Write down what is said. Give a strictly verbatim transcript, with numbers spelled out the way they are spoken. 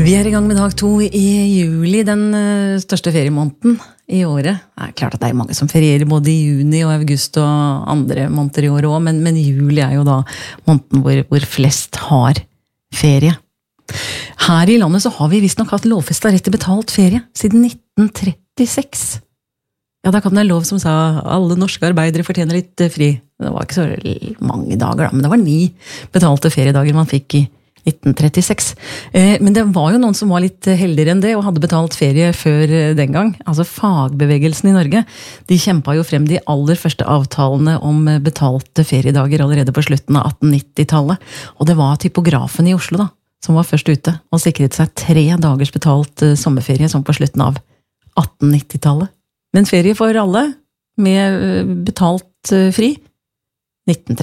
Vi er i gang med dag to i juli, den største feriemåneden i året. Det er klart at det er mange som ferierer både i juni og august og andre måneder i året også, men, men juli er jo da måneden hvor, hvor flest har ferie. Her i landet så har vi visst nok hatt lovfestet rett til betalt ferie siden nitten trettiseks. Ja, da kom det en lov som sa alle norske arbeidere fortjener litt fri. Det var ikke så mange dager da, men det var ni betalte feriedager man fikk i nitten trettiseks. Men det var jo noen som var litt heldigere enn det, og hadde betalt ferie før den gang. Altså fagbevegelsen i Norge, de kjempet jo frem de aller første avtalene om betalte feriedager allerede på slutten av atten nittitallet. Og det var typografen i Oslo da, som var først ute, og sikret seg tre dagers betalt sommerferie, som på slutten av atten nittitallet. Men ferie for alle, med betalt fri, nitten trettiseks.